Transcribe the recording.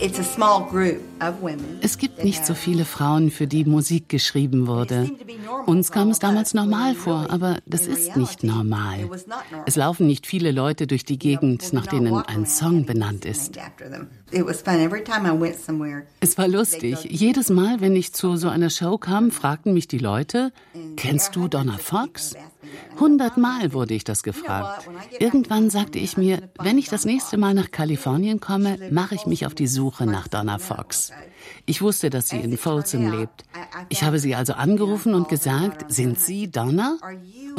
Es gibt nicht so viele Frauen, für die Musik geschrieben wurde. Uns kam es damals normal vor, aber das ist nicht normal. Es laufen nicht viele Leute durch die Gegend, nach denen ein Song benannt ist. Es war lustig. Jedes Mal, wenn ich zu so einer Show kam, fragten mich die Leute, kennst du Donna Fox? 100-mal wurde ich das gefragt. Irgendwann sagte ich mir, wenn ich das nächste Mal nach Kalifornien komme, mache ich mich auf die Suche nach Donna Fox. Ich wusste, dass sie in Folsom lebt. Ich habe sie also angerufen und gesagt, sind Sie Donna?